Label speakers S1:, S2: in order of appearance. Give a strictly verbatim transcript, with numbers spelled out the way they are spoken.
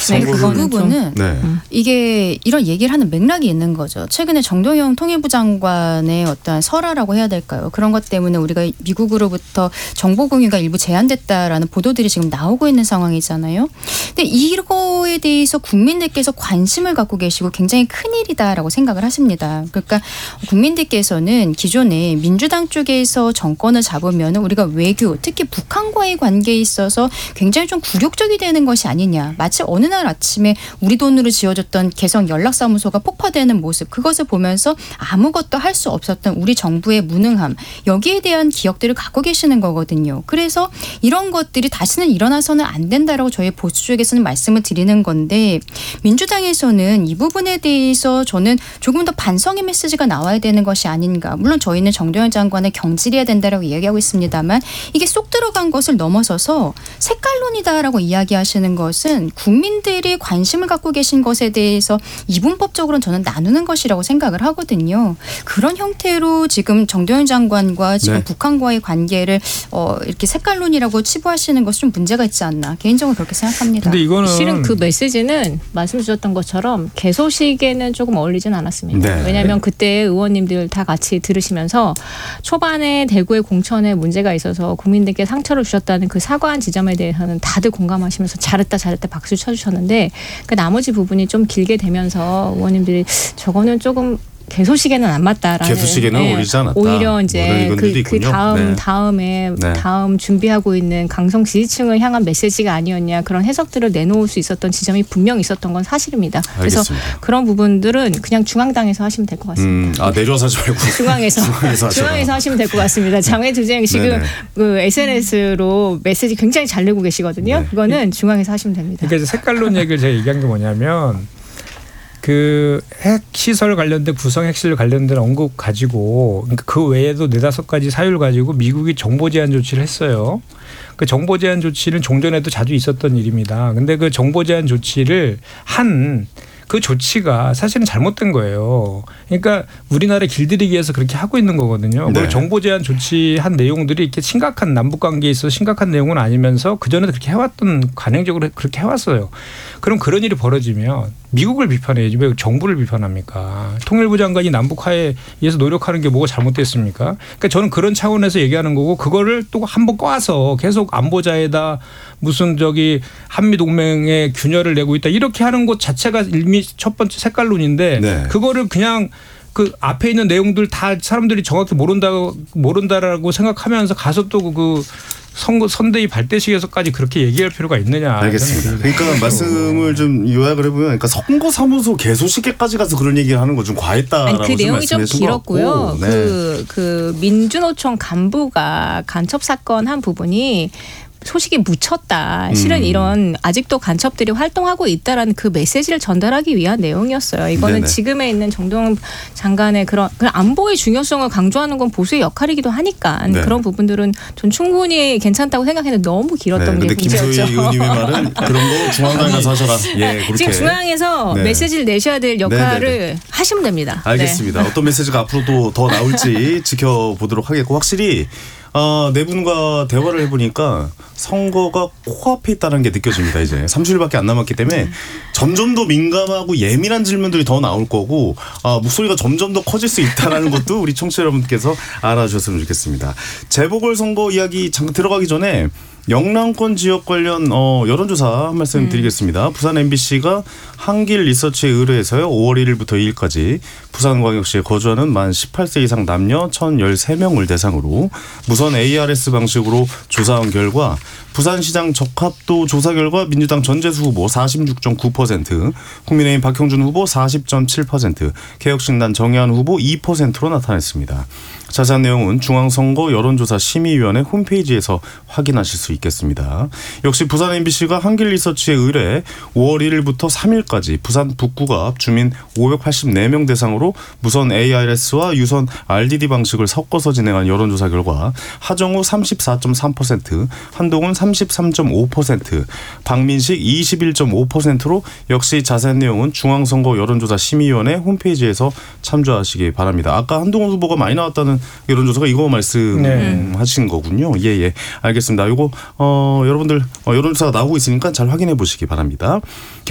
S1: 네, 그 부분은
S2: 네.
S1: 이게 이런 얘기를 하는 맥락이 있는 거죠. 최근에 정동영 통일부 장관의 어떠한 설화라고 해야 될까요? 그런 것 때문에 우리가 미국으로부터 정보 공유가 일부 제한됐다라는 보도들이 지금 나오고 있는 상황이잖아요. 근데 이거에 대해서 국민들께서 관심을 갖고 계시고 굉장히 큰일이다라고 생각을 하십니다. 그러니까 국민들께서는 기존에 민주당 쪽에서 정권을 잡으면 우리가 외교, 특히 북한과의 관계에 있어서 굉장히 좀 굴욕적이 되는 것이 아니냐. 마치 어느 날 아침에 우리 돈으로 지어졌던 개성 연락사무소가 폭파되는 모습, 그것을 보면서 아무것도 할 수 없었던 우리 정부의 무능함, 여기에 대한 기억들을 갖고 계시는 거거든요. 그래서 이런 것들이 다시는 일어나서는 안 된다라고 저희 보수 쪽에서는 말씀을 드리는 건데, 민주당에서는 이 부분에 대해서 저는 조금 더 반성의 메시지가 나와야 되는 것이 아닌가. 물론 저희는 정동영 장관을 경질해야 된다라고 이야기하고 있습니다만, 이게 쏙 들어간 것을 넘어서서 색깔론이다라고 이야기하시는 것은 국민들이 관심을 갖고 계신 것에 대해서 이분법적으로는 저는 나누는 것이라고 생각을 하거든요. 그런 형태로 지금 정동영 장관과 지금
S2: 네.
S1: 북한과의 관계를 어, 이렇게 색깔론이라고 치부하시는 것은 좀 문제가 있지 않나. 개인적으로 그렇게 생각합니다.
S3: 근데 이거는
S4: 실은 그 메시지는 말씀 주셨던 것처럼 개소식에는 조금 어울리진 않았습니다.
S2: 네.
S4: 왜냐하면 그때 의원님들 다 같이 들으시면서 초반에 대구의 공천에 문제가 있어서 국민들께 상처를 주셨다는 그 사과한 지점에 대해서는 다들 공감하시면서 잘했다 잘했다 박수 쳐주셨는데, 그 나머지 부분이 좀 길게 되면서 의원님들이 저거는 조금 개소식에는 안 맞다라는.
S2: 개소식에는
S4: 네.
S2: 어울리지 않았다.
S4: 오히려 이제
S2: 뭐
S4: 그, 그 다음
S2: 네.
S4: 다음에
S2: 네.
S4: 다음 준비하고 있는 강성 지지층을 향한 메시지가 아니었냐, 그런 해석들을 내놓을 수 있었던 지점이 분명 있었던 건 사실입니다. 그래서
S2: 알겠습니다.
S4: 그런 부분들은 그냥 중앙당에서 하시면 될 것 같습니다.
S2: 음, 아 내려와서 하지 말고
S4: 중앙에서
S2: 중앙에서,
S4: 중앙에서 하시면 될 것 같습니다. 장외투쟁 지금
S2: 네네.
S4: 그 에스엔에스로 메시지 굉장히 잘 내고 계시거든요.
S2: 네.
S4: 그거는 중앙에서 하시면 됩니다.
S3: 그러니까 이제 색깔론 얘기를 제가 얘기한 게 뭐냐면, 그 핵시설 관련된 구성 핵실 관련된 언급 가지고, 그러니까 그 외에도 네다섯 가지 사유를 가지고 미국이 정보 제한 조치를 했어요. 그 정보 제한 조치는 종전에도 자주 있었던 일입니다. 근데 그 정보 제한 조치를 한 그 조치가 사실은 잘못된 거예요. 그러니까 우리나라 길들이기 위해서 그렇게 하고 있는 거거든요.
S2: 네.
S3: 정보 제한 조치한 내용들이 이렇게 심각한 남북 관계에 있어서 심각한 내용은 아니면서 그전에도 그렇게 해왔던, 관행적으로 그렇게 해왔어요. 그럼 그런 일이 벌어지면 미국을 비판해야지 왜 정부를 비판합니까? 통일부 장관이 남북화에 위해서 노력하는 게 뭐가 잘못됐습니까? 그러니까 저는 그런 차원에서 얘기하는 거고, 그거를 또 한번 꽈서 계속 안보자에다 무슨 저기 한미동맹에 균열을 내고 있다 이렇게 하는 것 자체가 이미 첫 번째 색깔론인데,
S2: 네.
S3: 그거를 그냥 그 앞에 있는 내용들 다 사람들이 정확히 모른다 모른다라고 생각하면서 가서 또 그 선거 선대위 발대식에서까지 그렇게 얘기할 필요가 있느냐.
S2: 알겠습니다. 그러니까 말씀을 좀 요약을 해보면, 그러니까 선거사무소 개소식에까지 가서 그런 얘기를 하는 거 좀 과했다라고
S4: 아니, 그 내용이 좀
S2: 말씀하신 것
S4: 길었고요.
S2: 같고. 네.
S4: 그, 그 민주노총 간부가 간첩 사건 한 부분이 소식이 묻혔다. 실은
S2: 음.
S4: 이런 아직도 간첩들이 활동하고 있다라는 그 메시지를 전달하기 위한 내용이었어요. 이거는
S2: 네네.
S4: 지금에 있는 정동영 장관의 그런, 그런 안보의 중요성을 강조하는 건 보수의 역할이기도 하니까
S2: 네.
S4: 그런 부분들은 전 충분히 괜찮다고 생각했는데 너무 길었던
S2: 네,
S4: 게
S2: 근데 김소희
S4: 문제였죠.
S2: 의원님의 말은 그런 거 중앙당 가서 하셔라. 예, 그렇게.
S4: 지금 중앙에서
S2: 네.
S4: 메시지를 내셔야 될 역할을
S2: 네네네.
S4: 하시면 됩니다.
S2: 알겠습니다.
S4: 네.
S2: 어떤 메시지가 앞으로도 더 나올지 지켜보도록 하겠고, 확실히 어, 네 분과 대화를 해보니까 선거가 코앞에 있다는 게 느껴집니다. 이제 삼 주일밖에 안 남았기 때문에 점점 더 민감하고 예민한 질문들이 더 나올 거고, 아, 목소리가 점점 더 커질 수 있다는 것도 우리 청취자 여러분께서 알아주셨으면 좋겠습니다. 재보궐선거 이야기 잠깐 들어가기 전에 영남권 지역 관련 어, 여론조사 한 말씀 드리겠습니다. 부산 엠비씨가 한길 리서치에 의뢰해서요, 오월 일일부터 이일까지 부산광역시에 거주하는 만 열여덟 세 이상 남녀 천십삼 명을 대상으로 무선 에이아르에스 방식으로 조사한 결과, 부산시장 적합도 조사 결과 민주당 전재수 후보 사십육 점 구 퍼센트, 국민의힘 박형준 후보 사십 점 칠 퍼센트, 개혁신당 정의한 후보 이 퍼센트로 나타났습니다. 자세한 내용은 중앙선거 여론조사 심의위원회 홈페이지에서 확인하실 수 있겠습니다. 역시 부산 엠비씨가 한길 리서치에 의뢰 오월 일일부터 삼일까지 부산 북구갑 주민 오백팔십사 명 대상으로 무선 에이아르에스와 유선 알디디 방식을 섞어서 진행한 여론조사 결과 하정우 삼십사 점 삼 퍼센트, 한동훈 삼십삼 점 오 퍼센트, 박민식 이십일 점 오 퍼센트로 역시 자세한 내용은 중앙선거 여론조사 심의위원회 홈페이지에서 참조하시기 바랍니다. 아까 한동훈 후보가 많이 나왔다는 여론조사가 이거 말씀하신 네. 거군요. 예, 예. 알겠습니다. 이거 어, 여러분들 어, 여론조사가 나오고 있으니까 잘 확인해 보시기 바랍니다.